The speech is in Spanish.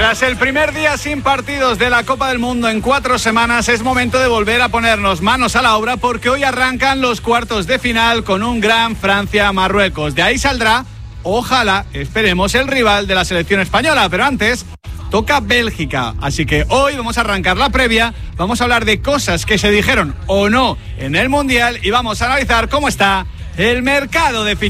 Tras el primer día sin partidos de la Copa del Mundo en 4 semanas, es momento de volver a ponernos manos a la obra porque hoy arrancan los cuartos de final con un gran Francia-Marruecos. De ahí saldrá, ojalá, esperemos, el rival de la selección española, pero antes toca Bélgica, así que hoy vamos a arrancar la previa, vamos a hablar de cosas que se dijeron o no en el Mundial y vamos a analizar cómo está el mercado de fichajes.